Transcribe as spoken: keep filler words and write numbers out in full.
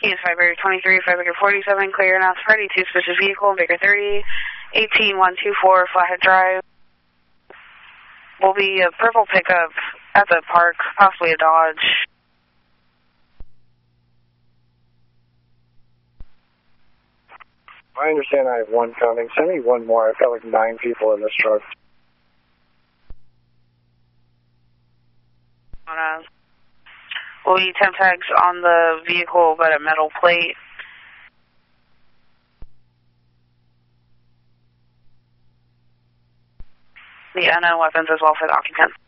East Vibrator twenty-three, Vibrator forty-seven, clear now. Freddy, two suspicious vehicle, Baker thirty, eighteen one two four, Flathead Drive. Will be a purple pickup at the park, possibly a Dodge. I understand I have one coming. Send me one more. I've got like nine people in this truck. Uh, will be temp tags on the vehicle, but a metal plate. The unknown weapons as well for the occupant.